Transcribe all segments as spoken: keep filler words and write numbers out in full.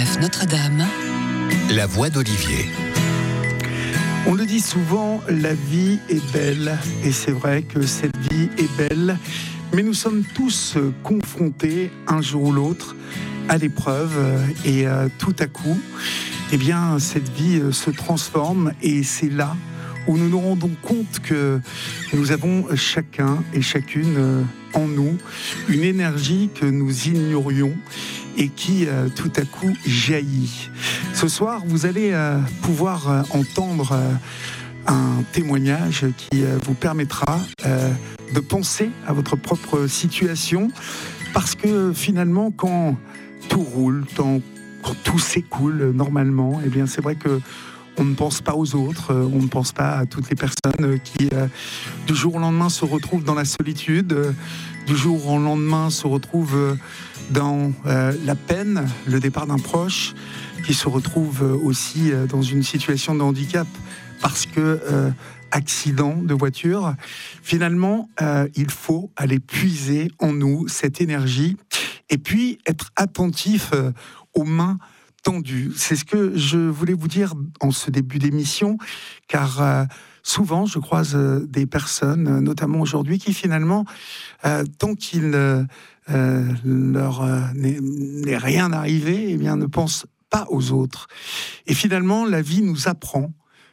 F Notre-Dame, la voix d'Olivier. On le dit souvent, la vie est belle, et c'est vrai que cette vie est belle, mais nous sommes tous confrontés un jour ou l'autre à l'épreuve, et euh, tout à coup, eh bien, cette vie euh, se transforme, et c'est là où nous nous rendons compte que nous avons chacun et chacune euh, en nous une énergie que nous ignorions et qui euh, tout à coup jaillit. Ce soir, vous allez euh, pouvoir euh, entendre euh, un témoignage qui euh, vous permettra euh, de penser à votre propre situation, parce que finalement, quand tout roule, quand, quand tout s'écoule normalement, eh bien, c'est vrai que on ne pense pas aux autres, on ne pense pas à toutes les personnes qui, euh, du jour au lendemain, se retrouvent dans la solitude, euh, du jour au lendemain, se retrouvent euh, dans euh, la peine, le départ d'un proche, qui se retrouvent euh, aussi euh, dans une situation de handicap parce que euh, accident de voiture. Finalement, euh, il faut aller puiser en nous cette énergie et puis être attentif euh, aux mains tendu. C'est ce que je voulais vous dire en ce début d'émission, car euh, souvent je croise euh, des personnes, euh, notamment aujourd'hui, qui finalement, euh, tant qu'il euh, leur euh, n'est, n'est rien arrivé, eh bien, ne pensent pas aux autres. Et finalement, la vie nous apprend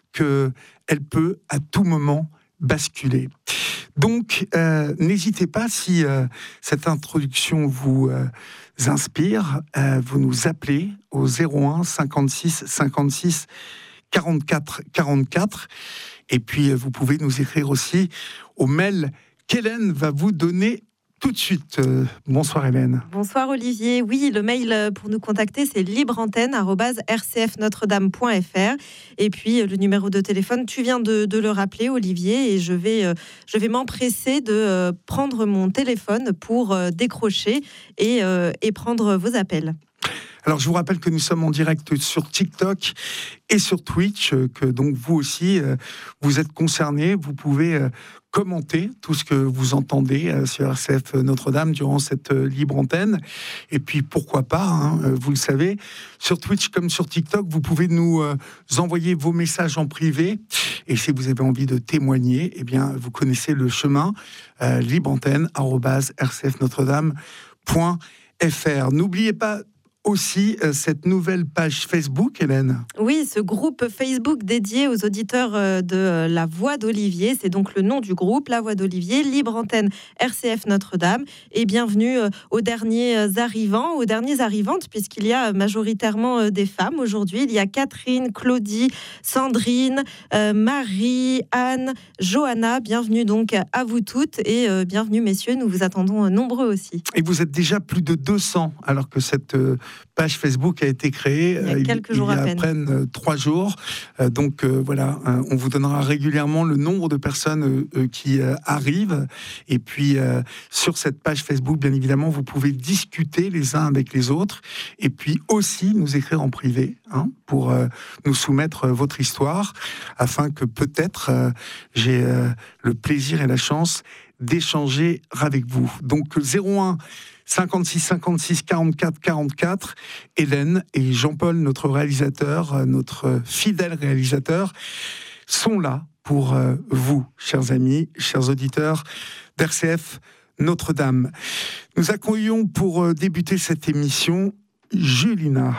qu'elle peut à tout moment basculer. Donc, euh, n'hésitez pas, si euh, cette introduction vous euh, inspire, euh, vous nous appelez au zéro un cinquante-six cinquante-six quarante-quatre quarante-quatre, et puis euh, vous pouvez nous écrire aussi au mail qu'Hélène va vous donner tout de suite. Euh, bonsoir Hélène. Bonsoir Olivier. Oui, le mail pour nous contacter, c'est libreantenne arobase r c f notre dame point f r. Et puis le numéro de téléphone, tu viens de, de le rappeler Olivier, et je vais, euh, je vais m'empresser de euh, prendre mon téléphone pour euh, décrocher et, euh, et prendre vos appels. Alors, je vous rappelle que nous sommes en direct sur TikTok et sur Twitch, que donc vous aussi, vous êtes concernés. Vous pouvez commenter tout ce que vous entendez sur R C F Notre-Dame durant cette libre antenne. Et puis, pourquoi pas, hein, vous le savez, sur Twitch comme sur TikTok, vous pouvez nous envoyer vos messages en privé. Et si vous avez envie de témoigner, eh bien, vous connaissez le chemin, euh, libreantenne arobase r c f notre dame point f r. N'oubliez pas aussi euh, cette nouvelle page Facebook, Hélène. Oui, ce groupe Facebook dédié aux auditeurs euh, de euh, La Voix d'Olivier, c'est donc le nom du groupe, La Voix d'Olivier, libre antenne R C F Notre-Dame, et bienvenue euh, aux derniers arrivants, aux dernières arrivantes, puisqu'il y a majoritairement euh, des femmes aujourd'hui. Il y a Catherine, Claudie, Sandrine, euh, Marie, Anne, Johanna. Bienvenue donc à vous toutes, et euh, bienvenue messieurs, nous vous attendons euh, nombreux aussi. Et vous êtes déjà plus de deux cents, alors que cette euh, page Facebook a été créée il y a quelques il, jours il y a à peine. à peine euh, trois jours. Euh, donc euh, voilà, euh, on vous donnera régulièrement le nombre de personnes euh, qui euh, arrivent. Et puis euh, sur cette page Facebook, bien évidemment, vous pouvez discuter les uns avec les autres. Et puis aussi nous écrire en privé, hein, pour euh, nous soumettre euh, votre histoire, afin que peut-être euh, j'ai euh, le plaisir et la chance d'échanger avec vous. Donc zéro un cinquante-six cinquante-six quarante-quatre quarante-quatre, Hélène et Jean-Paul, notre réalisateur, notre fidèle réalisateur, sont là pour vous, chers amis, chers auditeurs d'R C F Notre-Dame. Nous accueillons pour débuter cette émission Julina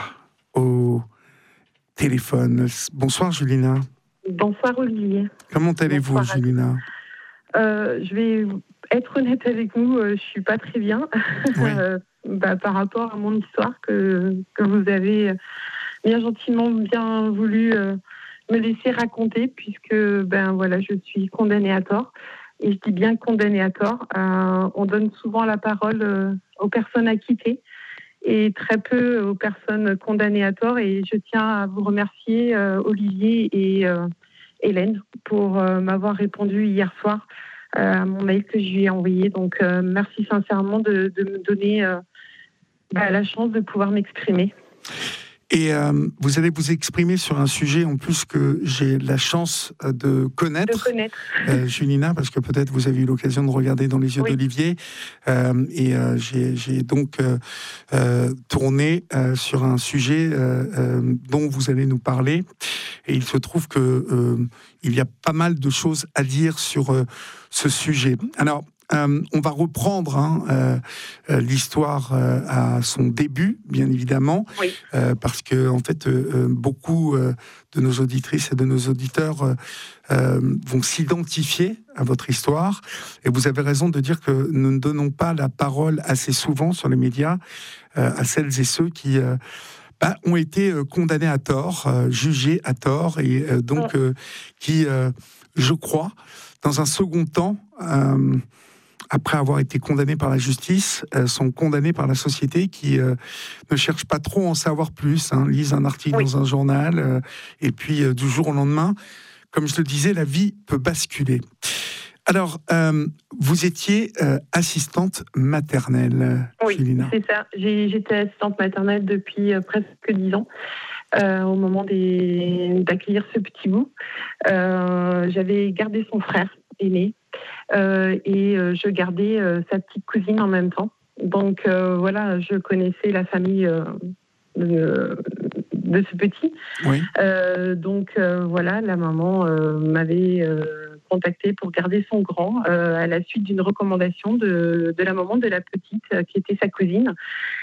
au téléphone. Bonsoir Julina. Bonsoir Olivier. Comment allez-vous, Bonsoir Julina? euh, Je vais être honnête avec vous, euh, je suis pas très bien. Oui. euh, bah, par rapport à mon histoire que, que vous avez bien gentiment bien voulu euh, me laisser raconter, puisque ben voilà, je suis condamnée à tort. Et je dis bien condamnée à tort. Euh, on donne souvent la parole euh, aux personnes acquittées et très peu aux personnes condamnées à tort. Et je tiens à vous remercier, euh, Olivier et euh, Hélène, pour euh, m'avoir répondu hier soir à mon mail que je lui ai envoyé. Donc, euh, merci sincèrement de, de me donner euh, bah, la chance de pouvoir m'exprimer. Et euh, vous allez vous exprimer sur un sujet en plus que j'ai la chance de connaître, de connaître. Euh, Julina, parce que peut-être vous avez eu l'occasion de regarder Dans les yeux oui. d'Olivier. Euh, et euh, j'ai, j'ai donc euh, euh, tourné euh, sur un sujet euh, euh, dont vous allez nous parler. Et il se trouve que euh, il y a pas mal de choses à dire sur euh, ce sujet. Alors, Euh, on va reprendre hein, euh, euh, l'histoire euh, à son début, bien évidemment, oui. euh, parce que en fait, euh, beaucoup euh, de nos auditrices et de nos auditeurs euh, euh, vont s'identifier à votre histoire. Et vous avez raison de dire que nous ne donnons pas la parole assez souvent sur les médias euh, à celles et ceux qui euh, bah, ont été euh, condamnés à tort, euh, jugés à tort, et euh, donc euh, qui, euh, je crois, dans un second temps, euh, après avoir été condamnés par la justice, euh, sont condamnés par la société qui euh, ne cherche pas trop à en savoir plus, hein, lisent un article oui. dans un journal, euh, et puis euh, du jour au lendemain, comme je le disais, la vie peut basculer. Alors, euh, vous étiez euh, assistante maternelle, oui, Julina. C'est ça. J'ai, j'étais assistante maternelle depuis euh, presque dix ans. Euh, au moment des, d'accueillir ce petit bout, euh, j'avais gardé son frère aîné. Euh, et euh, je gardais euh, sa petite cousine en même temps. Donc euh, voilà, je connaissais la famille euh, de, de ce petit. Oui. Euh, donc euh, voilà, la maman euh, m'avait euh, contactée pour garder son grand euh, à la suite d'une recommandation de, de la maman de la petite euh, qui était sa cousine.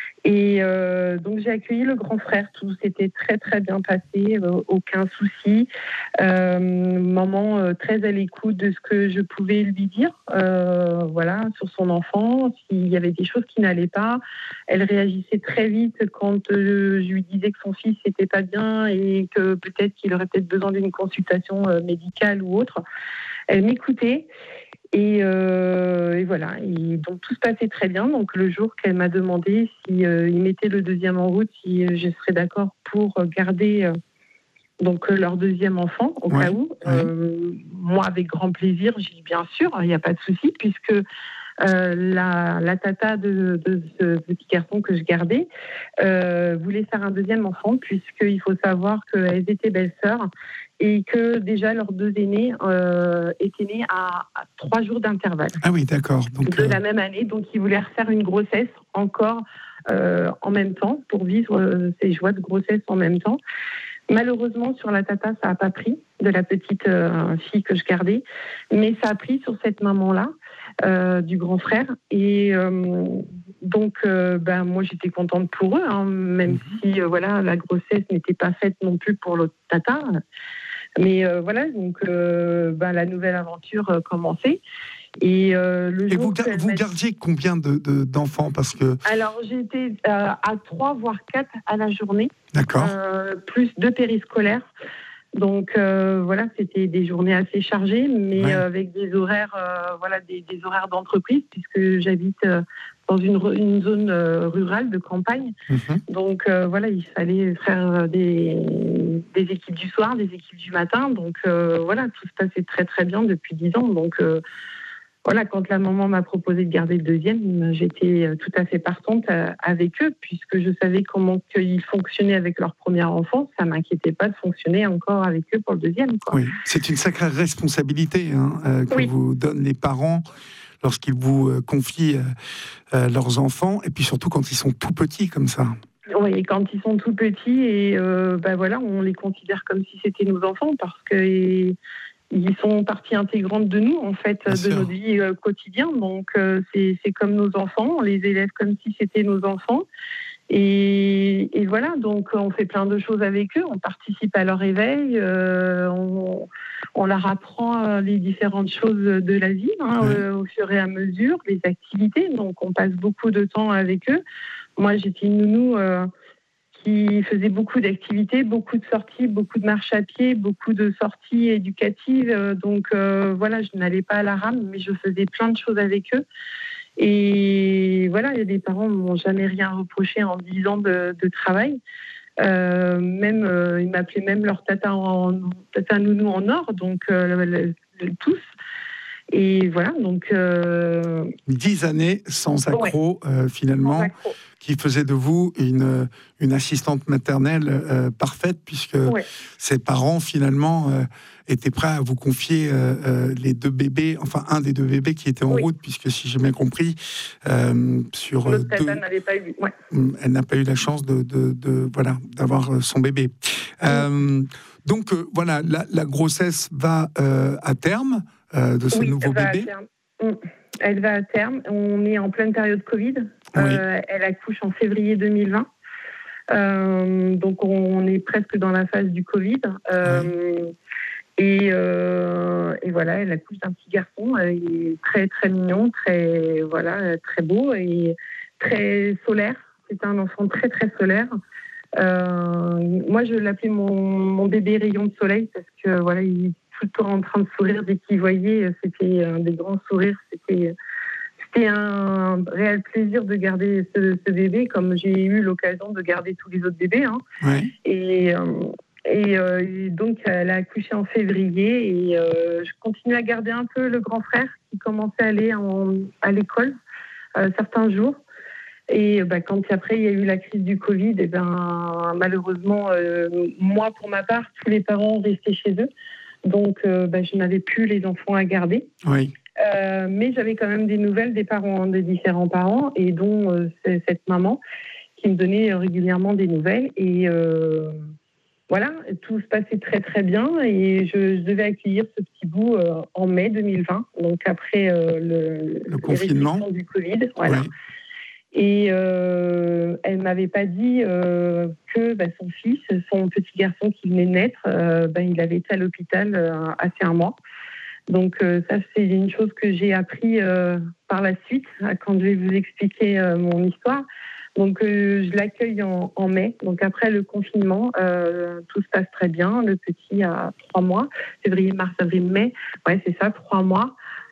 Et euh, donc j'ai accueilli le grand frère, tout s'était très très bien passé, euh, aucun souci. Euh, maman euh, très à l'écoute de ce que je pouvais lui dire, euh, voilà, sur son enfant, s'il y avait des choses qui n'allaient pas. Elle réagissait très vite quand euh, je lui disais que son fils n'était pas bien et que peut-être qu'il aurait peut-être besoin d'une consultation euh, médicale ou autre. Elle m'écoutait. Et, euh, et voilà, et donc tout se passait très bien. Donc le jour qu'elle m'a demandé si euh, il mettait le deuxième en route, si euh, je serais d'accord pour garder euh, donc leur deuxième enfant au ouais, cas où, ouais. euh, moi avec grand plaisir, j'ai dit bien sûr, il n'y a pas de souci puisque euh, la, la tata de, de ce petit garçon que je gardais euh, voulait faire un deuxième enfant puisqu'il faut savoir qu'elles étaient belles-sœurs. Et que déjà leurs deux aînés euh, étaient nés à, à trois jours d'intervalle. Ah oui, d'accord. Donc, de euh... la même année, donc ils voulaient refaire une grossesse encore euh, en même temps pour vivre euh, ces joies de grossesse en même temps. Malheureusement, sur la tata, ça n'a pas pris de la petite euh, fille que je gardais, mais ça a pris sur cette maman-là euh, du grand frère. Et euh, donc, euh, ben moi, j'étais contente pour eux, hein, même mmh. si euh, voilà, la grossesse n'était pas faite non plus pour l'autre tata. Mais euh, voilà, donc euh, ben, la nouvelle aventure euh, commençait. Et, euh, le Et jour vous, ga- vous gardiez combien de, de, d'enfants parce que... Alors, j'étais euh, à trois, voire quatre à la journée. D'accord. Euh, plus deux périscolaires. Donc, euh, voilà, c'était des journées assez chargées, mais ouais. euh, avec des horaires, euh, voilà, des, des horaires d'entreprise, puisque j'habite euh, dans une, une zone euh, rurale de campagne. Mm-hmm. Donc, euh, voilà, il fallait faire des, des équipes du soir, des équipes du matin. Donc, euh, voilà, tout se passait très, très bien depuis dix ans. Donc, euh, voilà, quand la maman m'a proposé de garder le deuxième, j'étais tout à fait partante avec eux, puisque je savais comment ils fonctionnaient avec leur premier enfant. Ça ne m'inquiétait pas de fonctionner encore avec eux pour le deuxième, quoi. Oui, c'est une sacrée responsabilité hein, euh, que oui. vous donnent les parents lorsqu'ils vous euh, confient euh, leurs enfants, et puis surtout quand ils sont tout petits comme ça. Oui, et quand ils sont tout petits, et euh, ben voilà, on les considère comme si c'était nos enfants, parce que... Et... Ils sont partie intégrante de nous, en fait, Bien de sûr. Notre vie euh, quotidienne. Donc, euh, c'est, c'est comme nos enfants. On les élève comme si c'était nos enfants. Et, et voilà, donc on fait plein de choses avec eux. On participe à leur éveil. Euh, on, on leur apprend les différentes choses de la vie hein, oui. euh, au fur et à mesure, les activités. Donc, on passe beaucoup de temps avec eux. Moi, j'étais une nounou... Euh, qui faisait beaucoup d'activités, beaucoup de sorties, beaucoup de marches à pied, beaucoup de sorties éducatives. Donc euh, voilà, je n'allais pas à la rame, mais je faisais plein de choses avec eux. Et voilà, il y a des parents ne m'ont jamais rien reproché en dix ans de, de travail. Euh, même, euh, ils m'appelaient même leur tata, en, tata nounou en or, donc euh, le, le, le, tous. Et voilà, donc... Euh... Dix années sans accro, ouais. euh, finalement, sans accro. Qui faisait de vous une, une assistante maternelle euh, parfaite, puisque ouais. ses parents, finalement, euh, étaient prêts à vous confier euh, euh, les deux bébés, enfin, un des deux bébés qui était en oui. route, puisque, si j'ai bien compris, euh, sur L'autre, deux... elle n'avait pas eu, ouais. Elle n'a pas eu la chance de, de, de, voilà, d'avoir son bébé. Oui. Euh, donc, euh, voilà, la, la grossesse va euh, à terme euh, de ce oui, nouveau elle bébé. Va à terme. Elle va à terme. On est en pleine période Covid. Oui. Euh, elle accouche en février deux mille vingt. Euh, donc, on est presque dans la phase du Covid. Euh, oui. et, euh, et voilà, elle accouche d'un petit garçon. Il est très, très mignon, très, voilà, très beau et très solaire. C'est un enfant très, très solaire. Euh, moi, je l'appelais mon, mon bébé rayon de soleil parce que voilà, il est tout le temps en train de sourire dès qu'il voyait. C'était un des grands sourires. C'était, c'était un réel plaisir de garder ce, ce bébé, comme j'ai eu l'occasion de garder tous les autres bébés. Hein. Ouais. Et, euh, et, euh, et donc, elle a accouché en février et euh, je continue à garder un peu le grand frère qui commençait à aller en, à l'école euh, certains jours. Et ben, quand après il y a eu la crise du Covid, et ben, malheureusement, euh, moi pour ma part, tous les parents restaient chez eux. Donc euh, ben, je n'avais plus les enfants à garder. Oui. Euh, mais j'avais quand même des nouvelles des parents, des différents parents, et dont euh, cette maman qui me donnait régulièrement des nouvelles. Et euh, voilà, tout se passait très très bien. Et je, je devais accueillir ce petit bout euh, en mai deux mille vingt, donc après euh, le, le confinement du Covid. Voilà. Oui. Et euh, elle m'avait pas dit euh, que bah, son fils, son petit garçon qui venait de naître, euh, bah, il avait été à l'hôpital euh, assez un mois. Donc euh, ça, c'est une chose que j'ai appris euh, par la suite, quand je vais vous expliquer euh, mon histoire. Donc euh, je l'accueille en, en mai, donc après le confinement, euh, tout se passe très bien. Le petit a trois mois, février, mars, avril, mai, ouais c'est ça, trois mois.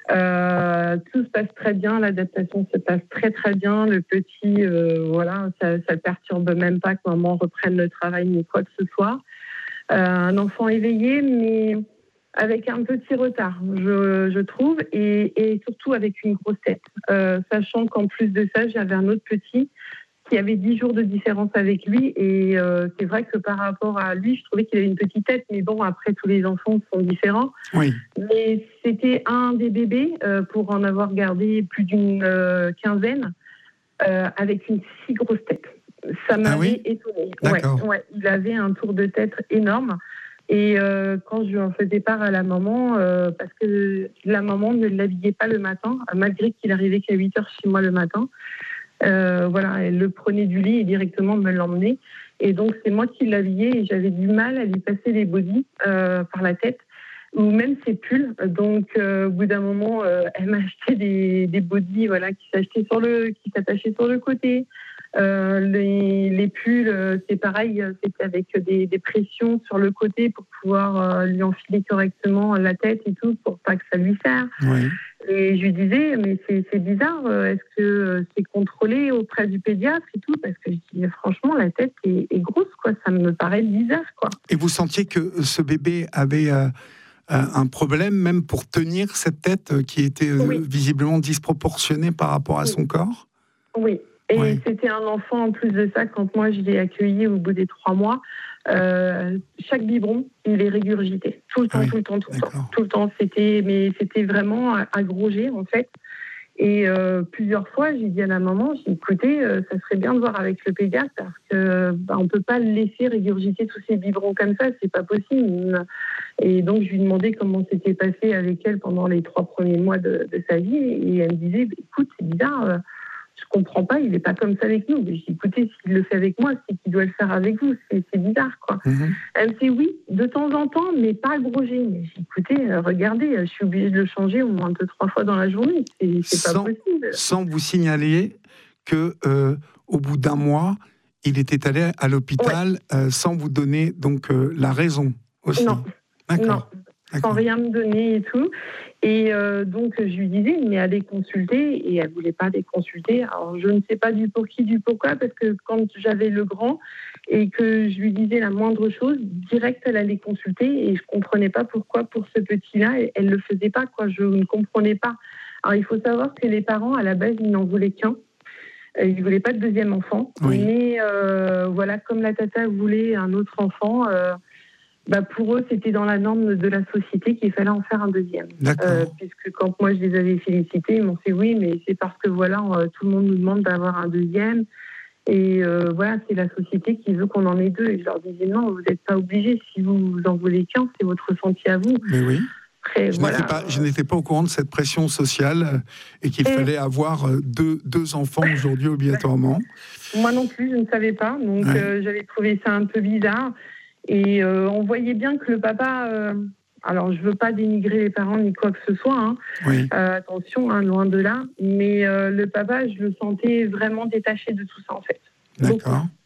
Euh, tout se passe très bien, l'adaptation se passe très très bien. Le petit, euh, voilà, ça ne perturbe même pas que maman reprenne le travail ni quoi que ce soit. Euh, un enfant éveillé, mais avec un petit retard, je, je trouve, et, et surtout avec une grosse tête. Euh, sachant qu'en plus de ça, j'avais un autre petit qui avait dix jours de différence avec lui, et euh, c'est vrai que par rapport à lui, je trouvais qu'il avait une petite tête, mais bon, après, tous les enfants sont différents. Oui. Mais c'était un des bébés, euh, pour en avoir gardé plus d'une euh, quinzaine, euh, avec une si grosse tête. Ça m'avait ah oui étonnée. D'accord. Ouais, ouais, il avait un tour de tête énorme. Et euh, quand je lui en faisais part à la maman, euh, parce que la maman ne l'habillait pas le matin, malgré qu'il arrivait qu'à huit heures chez moi le matin, Euh, voilà, elle le prenait du lit et directement me l'emmenait. Et donc, c'est moi qui l'habillais et j'avais du mal à lui passer les bodys euh, par la tête, ou même ses pulls. Donc, euh, au bout d'un moment, euh, elle m'a acheté des, des bodys voilà, qui s'achetaient sur le, qui s'attachaient sur le côté. Euh, les, les pulls, euh, c'est pareil, c'était avec des, des pressions sur le côté pour pouvoir euh, lui enfiler correctement la tête et tout, pour pas que ça lui serre. Oui. Et je lui disais, mais c'est, c'est bizarre, est-ce que c'est contrôlé auprès du pédiatre et tout? Parce que je dis, franchement, la tête est, est grosse, quoi. Ça me paraît bizarre, quoi. Et vous sentiez que ce bébé avait euh, un problème, même pour tenir cette tête qui était euh, oui. visiblement disproportionnée par rapport à oui. son corps? Oui. Et oui. c'était un enfant, en plus de ça, quand moi je l'ai accueilli au bout des trois mois, euh, chaque biberon, il est régurgité. Tout le temps, oui. tout le temps, tout le D'accord. temps. Tout le temps, c'était, mais c'était vraiment à gros jets, en fait. Et euh, plusieurs fois, j'ai dit à la maman, j'ai dit, écoutez, euh, ça serait bien de voir avec le pédiatre, parce que bah, on peut pas le laisser régurgiter tous ces biberons comme ça, c'est pas possible. Et donc, je lui demandais comment c'était passé avec elle pendant les trois premiers mois de, de sa vie, et elle me disait, écoute, c'est bizarre, euh, je comprends pas, il est pas comme ça avec nous. J'ai dit, écoutez, s'il le fait avec moi, c'est qu'il doit le faire avec vous. C'est, c'est bizarre, quoi. Mm-hmm. Elle me dit oui, de temps en temps, mais pas à gros jet. Mais j'ai dit, écoutez, euh, regardez, je suis obligée de le changer au moins deux, trois fois dans la journée. C'est, c'est sans, pas possible. Sans vous signaler que, euh, au bout d'un mois, il était allé à l'hôpital, ouais. euh, sans vous donner donc euh, la raison aussi. Non. D'accord. Non. D'accord. Sans rien me donner et tout. Et euh, donc, je lui disais, mais allez consulter. Et elle ne voulait pas les consulter. Alors, je ne sais pas du pour qui, du pourquoi, parce que quand j'avais le grand, et que je lui disais la moindre chose, direct, elle allait consulter et je ne comprenais pas pourquoi, pour ce petit-là, elle ne le faisait pas, quoi. Je ne comprenais pas. Alors, il faut savoir que les parents, à la base, ils n'en voulaient qu'un. Ils ne voulaient pas de deuxième enfant. Oui. Mais euh, voilà, comme la tata voulait un autre enfant, euh, bah pour eux, c'était dans la norme de la société qu'il fallait en faire un deuxième. Euh, puisque quand moi, je les avais félicités, ils m'ont fait oui, mais c'est parce que voilà, tout le monde nous demande d'avoir un deuxième. Et euh, voilà, c'est la société qui veut qu'on en ait deux. Et je leur disais non, vous n'êtes pas obligés. Si vous en voulez qu'un, c'est votre ressenti à vous. Mais oui. Après, je, voilà. n'étais pas, je n'étais pas au courant de cette pression sociale et qu'il et... fallait avoir deux, deux enfants aujourd'hui obligatoirement. Moi non plus, je ne savais pas. Donc ouais. euh, j'avais trouvé ça un peu bizarre. Et euh, on voyait bien que le papa... Euh, alors, je ne veux pas dénigrer les parents ni quoi que ce soit. Hein. Oui. Euh, attention, hein, loin de là. Mais euh, le papa, je le sentais vraiment détaché de tout ça, en fait. D'accord. Donc,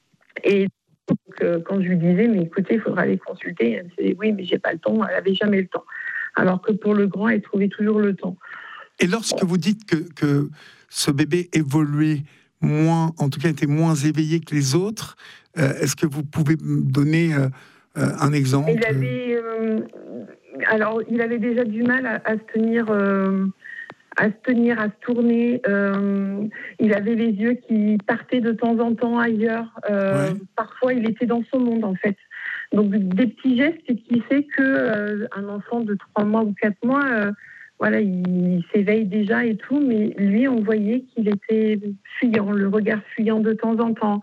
et donc, euh, quand je lui disais, mais écoutez, il faudra aller consulter, elle me disait, oui, mais j'ai pas le temps. Elle n'avait jamais le temps. Alors que pour le grand, elle trouvait toujours le temps. Et lorsque vous dites que, que ce bébé évoluait moins, en tout cas était moins éveillé que les autres, euh, est-ce que vous pouvez me donner euh, euh, un exemple ? Il avait, euh, alors, il avait déjà du mal à, à se tenir, euh, à se tenir, à se tourner. Euh, il avait les yeux qui partaient de temps en temps ailleurs. Euh, ouais. Parfois, il était dans son monde, en fait. Donc, des petits gestes qui fait que euh, un enfant de trois mois ou quatre mois, euh, voilà, il, il s'éveille déjà et tout, mais lui, on voyait qu'il était fuyant, le regard fuyant de temps en temps.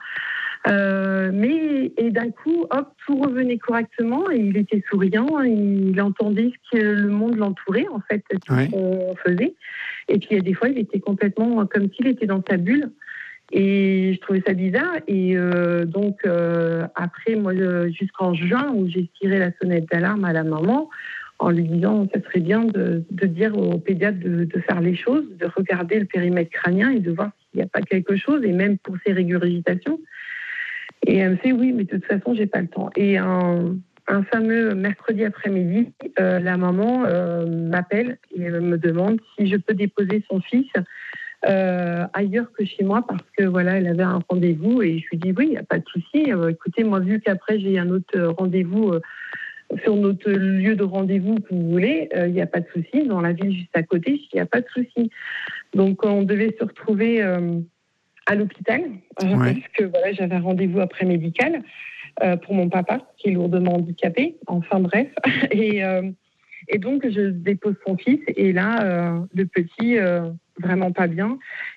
Euh, mais et d'un coup, hop, tout revenait correctement et il était souriant, il entendait ce que le monde l'entourait, en fait, tout ouais. ce qu'on faisait. Et puis, il y a des fois, il était complètement comme s'il était dans sa bulle. Et je trouvais ça bizarre. Et euh, donc, euh, après, moi, jusqu'en juin, où j'ai tiré la sonnette d'alarme à la maman, en lui disant ça serait bien de, de dire au pédiatre de, de faire les choses, de regarder le périmètre crânien et de voir s'il n'y a pas quelque chose, et même pour ses régurgitations. Et elle me fait oui, mais de toute façon, j'ai pas le temps. Et un, un fameux mercredi après-midi, euh, la maman euh, m'appelle et me demande si je peux déposer son fils Euh, ailleurs que chez moi parce que voilà, elle avait un rendez-vous et je lui dis oui, il n'y a pas de souci. Euh, écoutez, moi, vu qu'après j'ai un autre rendez-vous euh, sur notre lieu de rendez-vous que vous voulez, il euh, n'y a pas de souci. Dans la ville juste à côté, il n'y a pas de souci. Donc on devait se retrouver euh, à l'hôpital euh, ouais. parce que voilà, j'avais un rendez-vous après médical euh, pour mon papa qui est lourdement handicapé. Enfin bref, et euh, et donc je dépose son fils et là euh, le petit euh, vraiment pas bien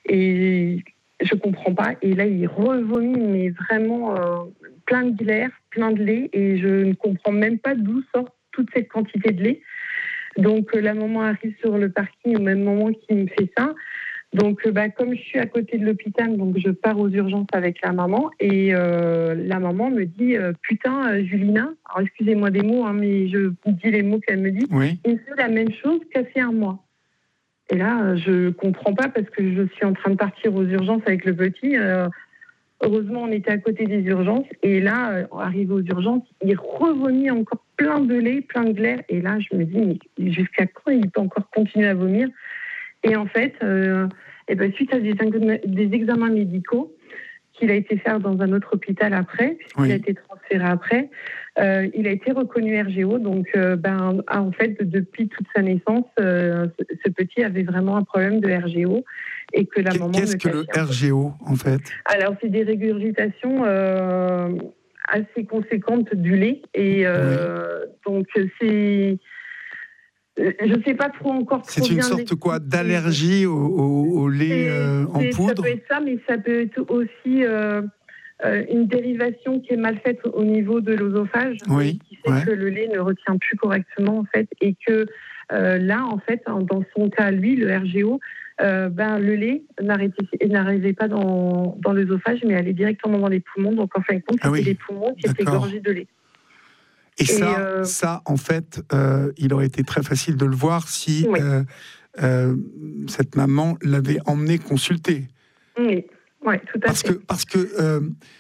et je comprends pas et là il revomit mais vraiment euh, plein de glaire, plein de lait et je ne comprends même pas d'où sort toute cette quantité de lait. Donc euh, la maman arrive sur le parking au même moment qu'il me fait ça. Donc euh, bah, comme je suis à côté de l'hôpital, donc je pars aux urgences avec la maman et euh, la maman me dit euh, putain euh, Julina, alors excusez-moi des mots hein, mais je vous dis les mots qu'elle me dit, oui. Il me fait la même chose qu'il y a un mois. Et là, je comprends pas parce que je suis en train de partir aux urgences avec le petit. Euh, heureusement, on était à côté des urgences. Et là, euh, arrivé aux urgences, il revomit encore plein de lait, plein de glaire. Et là, je me dis, mais jusqu'à quand il peut encore continuer à vomir ? Et en fait, euh, et ben, suite à des, des examens médicaux qu'il a été faire dans un autre hôpital après, puisqu'il oui. a été transféré après, euh, il a été reconnu R G O. Donc, euh, ben, en fait, depuis toute sa naissance, euh, ce, ce petit avait vraiment un problème de R G O et que la Qu'est-ce maman. Qu'est-ce que le R G O, en fait ? Alors, c'est des régurgitations euh, assez conséquentes du lait et euh, oui. donc c'est. Je ne sais pas trop encore. C'est trop une sorte quoi d'allergie au, au, au lait euh, en poudre. Ça peut être ça, mais ça peut être aussi euh, euh, une dérivation qui est mal faite au niveau de l'œsophage, oui, qui fait ouais. que le lait ne retient plus correctement en fait, et que euh, là en fait, dans son cas lui, le R G O, euh, ben le lait n'arrivait pas dans, dans l'œsophage, mais allait directement dans les poumons. Donc en fin de compte, c'était ah oui. les poumons qui étaient gorgés de lait. Et, et ça, euh... ça, en fait, euh, il aurait été très facile de le voir si oui. euh, euh, cette maman l'avait emmené consulter. Oui, ouais, tout à parce fait. Que, parce que euh,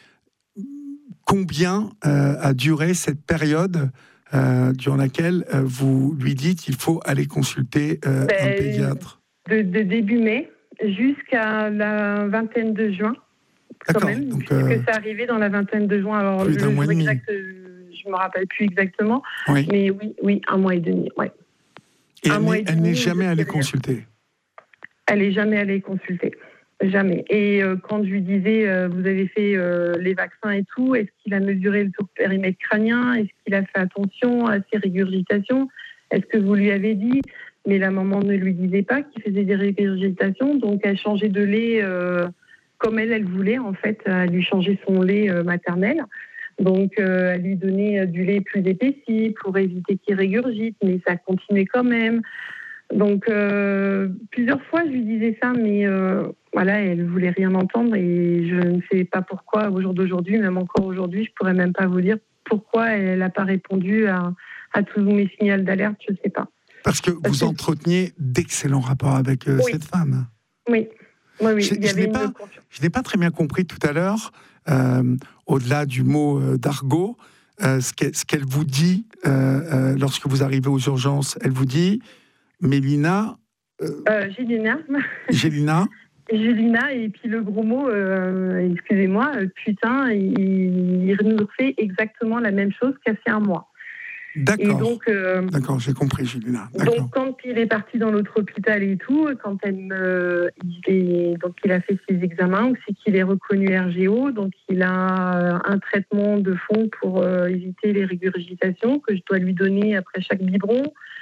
combien euh, a duré cette période euh, durant laquelle euh, vous lui dites qu'il faut aller consulter euh, ben, un pédiatre ? de, de début mai jusqu'à la vingtaine de juin, D'accord. Quand même, Donc, puisque euh, c'est arrivé dans la vingtaine de juin. Alors, plus le d'un mois jour et demi. exact, euh, je me rappelle plus exactement, oui. mais oui, oui, un mois et demi. Ouais. Et un elle mois n'est, et elle demi, n'est je jamais allée dirais. consulter. Elle est jamais allée consulter, jamais. Et euh, quand je lui disais, euh, vous avez fait euh, les vaccins et tout, est-ce qu'il a mesuré le tour périmètre crânien, est-ce qu'il a fait attention à ses régurgitations, est-ce que vous lui avez dit? Mais la maman ne lui disait pas qu'il faisait des régurgitations, donc elle changeait de lait euh, comme elle, elle voulait en fait, elle lui changeait son lait euh, maternel. Donc euh, elle lui donnait euh, du lait plus épaissi pour éviter qu'il régurgite, mais ça continuait quand même. Donc, euh, plusieurs fois, je lui disais ça, mais euh, voilà, elle ne voulait rien entendre et je ne sais pas pourquoi, au jour d'aujourd'hui, même encore aujourd'hui, je ne pourrais même pas vous dire pourquoi elle n'a pas répondu à, à tous mes signaux d'alerte, je ne sais pas. Parce que Parce vous que... entreteniez d'excellents rapports avec euh, oui. cette femme. Oui, oui, oui. Je, il y je avait n'ai une pas, confiance. je n'ai pas très bien compris tout à l'heure, euh, au-delà du mot euh, d'argot, euh, ce, qu'elle, ce qu'elle vous dit euh, euh, lorsque vous arrivez aux urgences. Elle vous dit, Mélina... Euh, euh, Gélina. Gélina. Gélina, et puis le gros mot, euh, excusez-moi, euh, putain, il, il nous fait exactement la même chose qu'il y a fait un mois. D'accord. Et donc, euh, D'accord, j'ai compris, Gélina. D'accord. Donc, quand il est parti dans l'autre hôpital et tout, quand elle me, il, est, donc il a fait ses examens, c'est qu'il est reconnu R G O, donc il a un traitement de fond pour euh, éviter les régurgitations que je dois lui donner après chaque biberon.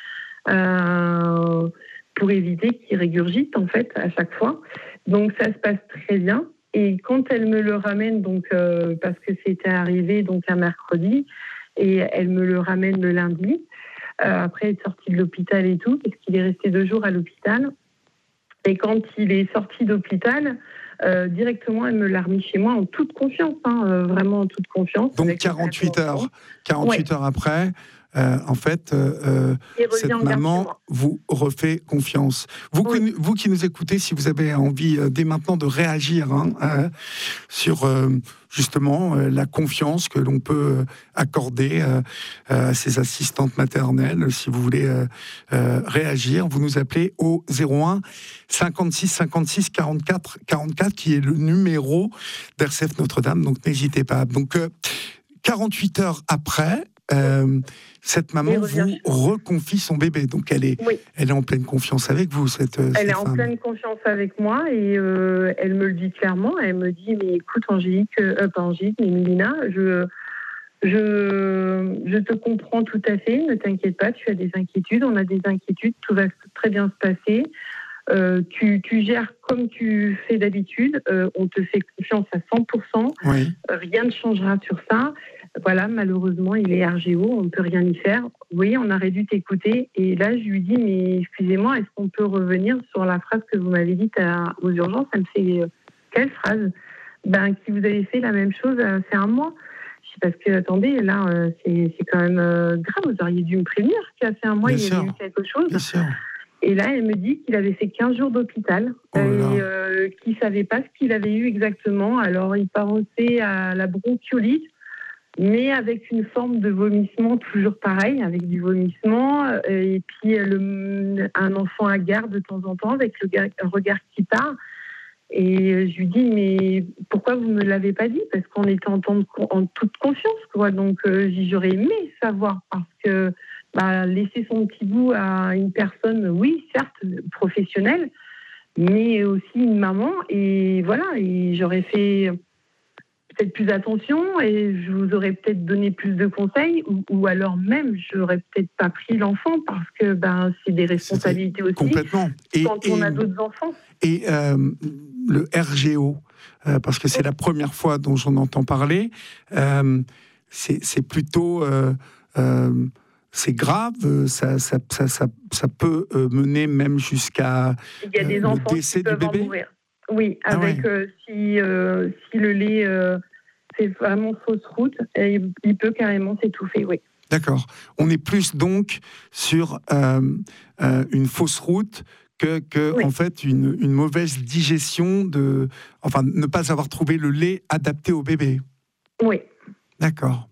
Euh, pour éviter qu'il régurgite en fait à chaque fois. Donc ça se passe très bien. Et quand elle me le ramène, donc euh, parce que c'était arrivé donc un mercredi, et elle me le ramène le lundi, euh, après être sorti de l'hôpital et tout, parce qu'il est resté deux jours à l'hôpital. Et quand il est sorti d'hôpital, euh, directement elle me l'a remis chez moi en toute confiance, hein, euh, vraiment en toute confiance. Donc quarante-huit heures, quarante-huit ouais. heures après. Euh, en fait, euh, cette maman vous refait confiance. Vous, oui. qui, vous qui nous écoutez, si vous avez envie euh, dès maintenant de réagir hein, euh, sur euh, justement euh, la confiance que l'on peut accorder euh, à ses assistantes maternelles, si vous voulez euh, euh, réagir, vous nous appelez au zéro un cinquante-six cinquante-six quarante-quatre quarante-quatre, qui est le numéro d'R C F Notre-Dame. Donc n'hésitez pas. Donc euh, quarante-huit heures après. Euh, cette maman vous reconfie son bébé, donc elle est, oui. elle est en pleine confiance avec vous. Cette, elle cette est femme. en pleine confiance avec moi et euh, elle me le dit clairement. Elle me dit mais écoute Angélique, euh, pas Angélique, mais Mélina, je, je, je te comprends tout à fait. Ne t'inquiète pas, tu as des inquiétudes, on a des inquiétudes, tout va très bien se passer. Euh, tu, tu gères comme tu fais d'habitude, euh, on te fait confiance à cent pour cent, oui. euh, rien ne changera sur ça. Voilà, malheureusement, il est R G O, on ne peut rien y faire. Oui, on aurait dû t'écouter. Et là, je lui dis, mais excusez-moi, est-ce qu'on peut revenir sur la phrase que vous m'avez dite à, aux urgences? Elle me fait, euh, quelle phrase? Ben, qui vous avez fait la même chose, euh, c'est un mois. Je dis, parce que, attendez, là, euh, c'est, c'est quand même euh, grave, vous auriez dû me prévenir qu'il y a fait un mois, Bien il y sûr. avait eu quelque chose. Bien sûr. Et là, elle me dit qu'il avait fait quinze jours d'hôpital oh et euh, qu'il ne savait pas ce qu'il avait eu exactement. Alors, il pensait à la bronchiolite, mais avec une forme de vomissement toujours pareil, avec du vomissement. Et puis, le, un enfant à garde de temps en temps, avec le gars, un regard qui part. Et je lui dis, mais pourquoi vous ne me l'avez pas dit? Parce qu'on était en, temps de, en toute confiance, quoi. Donc, euh, j'aurais aimé savoir, parce que bah, laisser son petit bout à une personne, oui, certes, professionnelle, mais aussi une maman. Et voilà, et j'aurais fait peut-être plus attention et je vous aurais peut-être donné plus de conseils, ou, ou alors même, j'aurais peut-être pas pris l'enfant, parce que ben, c'est des responsabilités C'était aussi. Complètement. Et, quand et, on a d'autres enfants. Et euh, le R G O, euh, parce que c'est la première fois dont j'en entends parler, euh, c'est, c'est plutôt... Euh, euh, c'est grave, ça, ça, ça, ça, ça peut mener même jusqu'à Il y a des euh, enfants le décès qui peuvent du bébé. En mourir. Oui, ah avec ouais. euh, si, euh, si le lait euh, fait vraiment fausse route, il, il peut carrément s'étouffer, oui. D'accord. On est plus donc sur euh, euh, une fausse route que, que oui. en fait une, une mauvaise digestion de, enfin ne pas avoir trouvé le lait adapté au bébé. Oui. D'accord.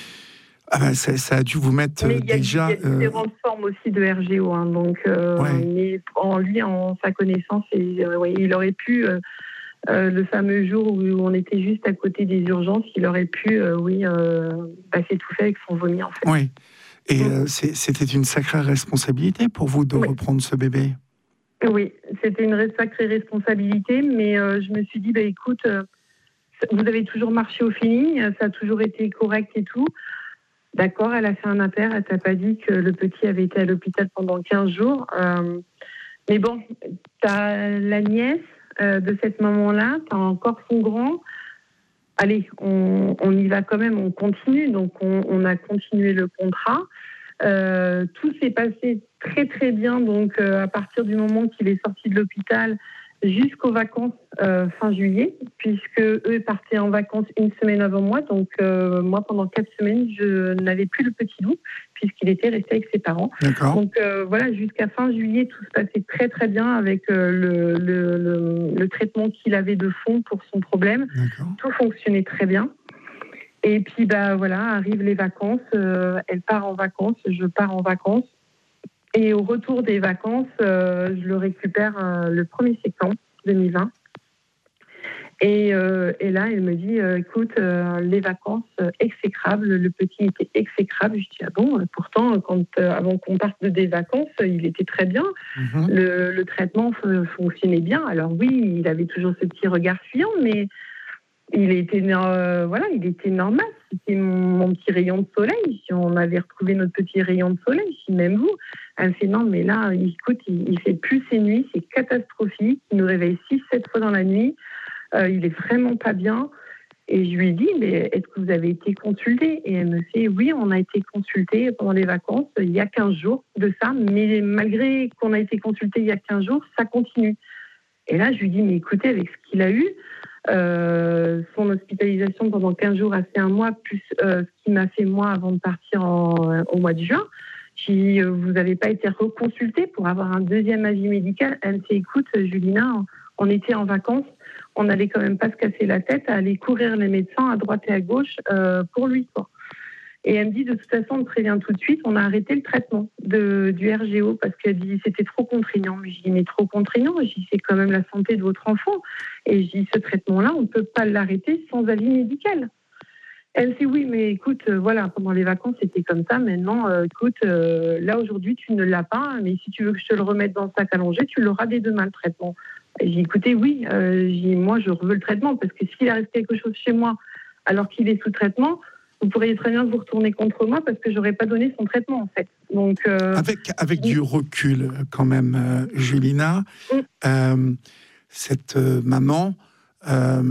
Ah ben ça, ça a dû vous mettre mais déjà... Il y a différentes euh... formes aussi de R G O. Hein, donc, euh, ouais. mais en lui, en sa connaissance, et, euh, ouais, il aurait pu euh, euh, le fameux jour où on était juste à côté des urgences, il aurait pu, euh, oui, euh, bah, s'étouffer avec son vomi, en fait. Oui. Et Mm. euh, c'est, c'était une sacrée responsabilité pour vous de Oui. reprendre ce bébé. Oui, c'était une sacrée responsabilité, mais euh, je me suis dit, bah, écoute, euh, vous avez toujours marché au feeling, ça a toujours été correct et tout. D'accord, elle a fait un impair, elle t'a pas dit que le petit avait été à l'hôpital pendant quinze jours. Euh, mais bon, t'as la nièce euh, de cette maman-là, t'as encore son grand. Allez, on, on y va quand même, on continue. Donc, on, on a continué le contrat. Euh, tout s'est passé très très bien. Donc, euh, à partir du moment qu'il est sorti de l'hôpital jusqu'aux vacances euh, fin juillet, puisque eux partaient en vacances une semaine avant moi. Donc, euh, moi, pendant quatre semaines, je n'avais plus le petit loup, puisqu'il était resté avec ses parents. D'accord. Donc, euh, voilà, jusqu'à fin juillet, tout se passait très très bien avec euh, le, le, le, le traitement qu'il avait de fond pour son problème. D'accord. Tout fonctionnait très bien. Et puis, bah, voilà, arrivent les vacances. Euh, elle part en vacances, je pars en vacances. Et au retour des vacances, euh, je le récupère euh, le premier septembre deux mille vingt. Et, euh, et là, elle me dit, euh, écoute, euh, les vacances, euh, exécrables, le petit était exécrable. Je dis, ah bon, pourtant, quand, euh, avant qu'on parte de des vacances, il était très bien. Mm-hmm. Le, le traitement f- fonctionnait bien. Alors oui, il avait toujours ce petit regard fuyant, mais il était, euh, voilà, il était normal. C'était mon, mon petit rayon de soleil. Si on avait retrouvé notre petit rayon de soleil, si même vous. Elle me fait non, mais là, écoute, il, il fait plus ses nuits, c'est catastrophique. Il nous réveille six, sept fois dans la nuit. Euh, il est vraiment pas bien. Et je lui dis, mais est-ce que vous avez été consulté? Et elle me fait, oui, on a été consulté pendant les vacances, il y a quinze jours de ça. Mais malgré qu'on a été consulté il y a quinze jours, ça continue. Et là, je lui dis, mais écoutez, avec ce qu'il a eu, Euh, son hospitalisation pendant quinze jours a fait un mois, plus euh, ce qu'il m'a fait moi avant de partir en, au mois de juin. Si euh, vous n'avez pas été reconsulté pour avoir un deuxième avis médical, elle me dit, écoute, Julina, on était en vacances, on n'allait quand même pas se casser la tête à aller courir les médecins à droite et à gauche euh, pour lui, quoi. Et elle me dit, de toute façon, on me prévient tout de suite, on a arrêté le traitement de, du R G O parce qu'elle dit que c'était trop contraignant. Mais je dis, mais trop contraignant, je dis, c'est quand même la santé de votre enfant. Et je dis, ce traitement-là, on ne peut pas l'arrêter sans avis médical. Elle me dit, oui, mais écoute, euh, voilà, pendant les vacances, c'était comme ça. Maintenant, euh, écoute, euh, là, aujourd'hui, tu ne l'as pas, mais si tu veux que je te le remette dans le sac à langer, tu l'auras dès demain, le traitement. Et j'ai dit, écoutez, oui, euh, j'ai dit, moi, je veux le traitement parce que s'il arrive quelque chose chez moi alors qu'il est sous traitement, vous pourriez très bien vous retourner contre moi parce que j'aurais pas donné son traitement en fait. Donc euh... avec avec du recul quand même, euh, Julina, mm. euh, cette euh, maman euh,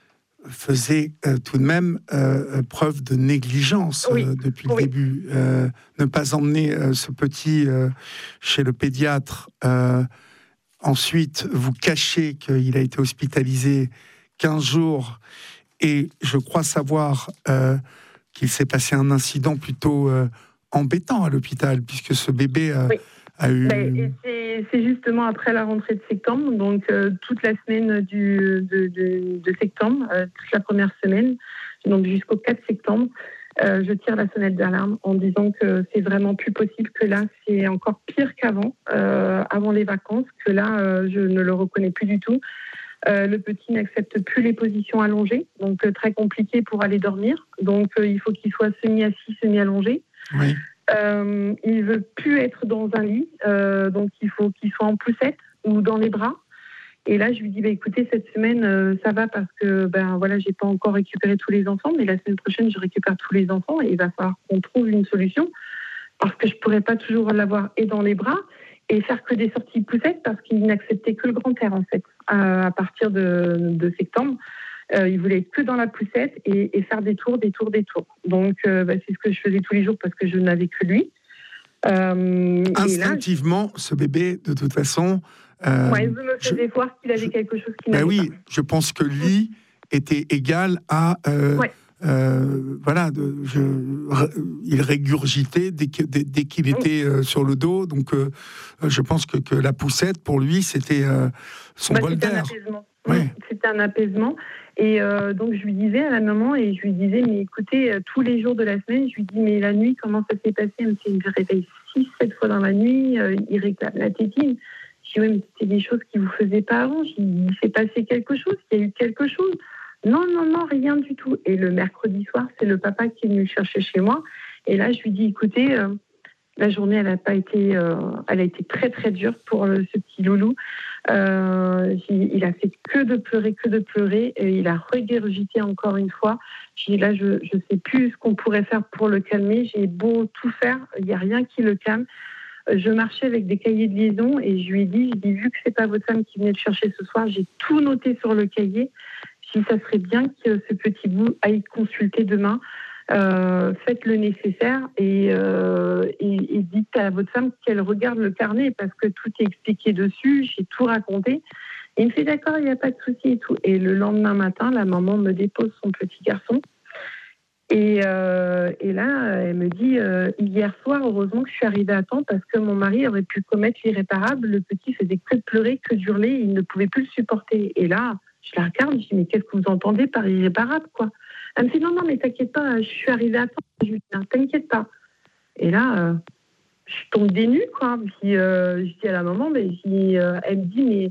faisait euh, tout de même euh, preuve de négligence oui. euh, depuis oui. le début. Euh, ne pas emmener euh, ce petit euh, chez le pédiatre. Euh, ensuite, vous cachez qu'il a été hospitalisé quinze jours. Et je crois savoir euh, qu'il s'est passé un incident plutôt euh, embêtant à l'hôpital, puisque ce bébé a, oui. a eu... Ben, et c'est, c'est justement après la rentrée de septembre, donc euh, toute la semaine du, de, de, de septembre, euh, toute la première semaine, donc jusqu'au quatre septembre, euh, je tire la sonnette d'alarme en disant que c'est vraiment plus possible, que là, c'est encore pire qu'avant, euh, avant les vacances, que là, euh, je ne le reconnais plus du tout. Euh, le petit n'accepte plus les positions allongées, donc euh, très compliqué pour aller dormir. Donc euh, il faut qu'il soit semi-assis, semi-allongé. Oui. Euh, il veut plus être dans un lit, euh, donc il faut qu'il soit en poussette ou dans les bras. Et là, je lui dis, bah, écoutez, cette semaine, euh, ça va parce que ben voilà, j'ai pas encore récupéré tous les enfants, mais la semaine prochaine, je récupère tous les enfants et il va falloir qu'on trouve une solution parce que je pourrais pas toujours l'avoir et dans les bras et faire que des sorties poussettes parce qu'il n'acceptait que le grand air en fait. Euh, à partir de, de septembre, euh, il voulait être que dans la poussette et, et faire des tours, des tours, des tours. Donc euh, bah, c'est ce que je faisais tous les jours parce que je n'avais que lui. Euh, Instinctivement, là, ce bébé, de toute façon... Euh, ouais, je me faisais je, voir qu'il avait je, quelque chose qui ben n'avait oui, pas. Je pense que lui était égal à... Euh, ouais. Euh, voilà, de, je, il régurgitait dès, que, dès, dès qu'il était euh, sur le dos. Donc, euh, je pense que, que la poussette, pour lui, c'était euh, son bah, bol c'était d'air. Un apaisement. Ouais. Oui, c'était un apaisement. Et euh, donc, je lui disais à la maman, et je lui disais, mais écoutez, euh, tous les jours de la semaine, je lui dis, mais la nuit, comment ça s'est passé? Elle me fait, il me réveille six, sept fois dans la nuit, euh, il réclame la tétine. Je dis, oui, mais c'était des choses qui ne vous faisaient pas avant. Je dis, il s'est passé quelque chose, il y a eu quelque chose. Non, non, non, rien du tout. Et le mercredi soir, c'est le papa qui est venu le chercher chez moi. Et là, je lui dis, écoutez, euh, la journée, elle a pas été, euh, elle a été très, très dure pour le, ce petit loulou. Euh, il a fait que de pleurer, que de pleurer. Et il a regurgité encore une fois. Je dis, là, je ne sais plus ce qu'on pourrait faire pour le calmer. J'ai beau tout faire, il n'y a rien qui le calme. Je marchais avec des cahiers de liaison et je lui ai dit, je dis, vu que c'est pas votre femme qui venait le chercher ce soir, j'ai tout noté sur le cahier. Si ça serait bien que ce petit bout aille consulter demain, euh, faites le nécessaire et, euh, et, et dites à votre femme qu'elle regarde le carnet parce que tout est expliqué dessus, j'ai tout raconté. Et il me fait d'accord, il n'y a pas de souci et tout. Et le lendemain matin, la maman me dépose son petit garçon. Et, euh, et là, elle me dit, euh, hier soir, heureusement que je suis arrivée à temps parce que mon mari aurait pu commettre l'irréparable. Le petit faisait que de pleurer, que d'hurler, il ne pouvait plus le supporter. Et là, je la regarde, je dis, mais qu'est-ce que vous entendez par irréparable, quoi? Elle me dit, non, non, mais t'inquiète pas, je suis arrivée à temps. Je lui dis, non, t'inquiète pas. Et là, euh, je tombe des nues, quoi. Puis, euh, je dis à la maman, mais je dis, euh, elle me dit, mais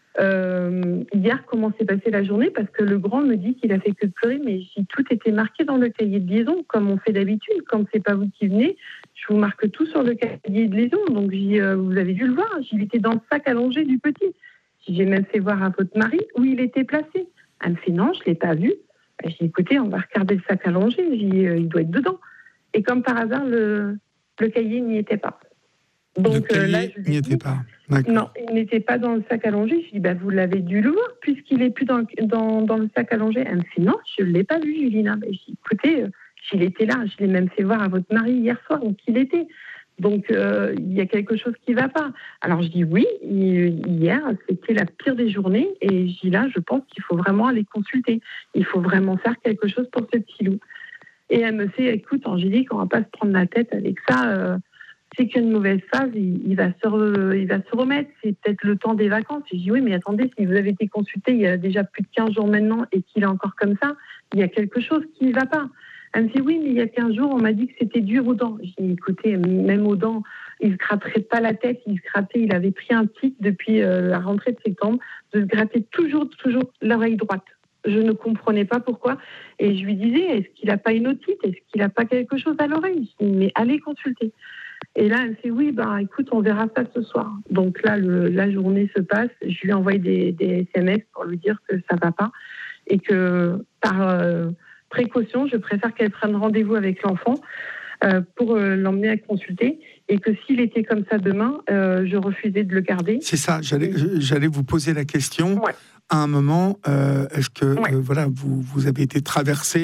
euh, hier, comment s'est passée la journée? Parce que le grand me dit qu'il a fait que de pleurer, mais je dis, tout était marqué dans le cahier de liaison, comme on fait d'habitude. Quand c'est pas vous qui venez, je vous marque tout sur le cahier de liaison. Donc, je dis, euh, vous avez dû le voir. Il était dans le sac allongé du petit. J'ai même fait voir à votre mari où il était placé. Elle me fait non, je ne l'ai pas vu. J'ai dit écoutez, on va regarder le sac allongé. J'ai dit euh, il doit être dedans. Et comme par hasard, le, le cahier n'y était pas. Donc le cahier euh, là, je n'y était pas. D'accord. Non, il n'était pas dans le sac allongé. Je dis bah, vous l'avez dû le voir puisqu'il n'est plus dans, dans, dans le sac allongé. Elle me fait non, je ne l'ai pas vu, Julina. J'ai dit écoutez, euh, il était là. Je l'ai même fait voir à votre mari hier soir où il était. Donc, euh, il y a quelque chose qui ne va pas. Alors, je dis oui, hier, c'était la pire des journées. Et je dis là, je pense qu'il faut vraiment aller consulter. Il faut vraiment faire quelque chose pour ce petit loup. Et elle me fait, écoute, Angélique, on ne va pas se prendre la tête avec ça. Euh, c'est qu'une mauvaise phase, il, il, va se re, il va se remettre. C'est peut-être le temps des vacances. Et je dis oui, mais attendez, si vous avez été consulté il y a déjà plus de quinze jours maintenant et qu'il est encore comme ça, il y a quelque chose qui ne va pas. Elle me dit oui, mais il y a quinze jours, on m'a dit que c'était dur aux dents. J'ai dit écoutez, même aux dents, il ne se gratterait pas la tête, il se grattait, il avait pris un tic depuis euh, la rentrée de septembre, de se gratter toujours, toujours l'oreille droite. Je ne comprenais pas pourquoi. Et je lui disais, est-ce qu'il n'a pas une otite? Est-ce qu'il n'a pas quelque chose à l'oreille? Je dis, mais allez consulter. Et là, elle me fait oui, ben écoute, on verra ça ce soir. Donc là, le, la journée se passe. Je lui envoie des, des S M S pour lui dire que ça ne va pas et que par... Euh, précaution, je préfère qu'elle prenne rendez-vous avec l'enfant euh, pour euh, l'emmener à consulter et que s'il était comme ça demain, euh, je refusais de le garder. C'est ça, j'allais, j'allais vous poser la question. Ouais. À un moment, euh, est-ce que ouais. euh, voilà, vous, vous avez été traversé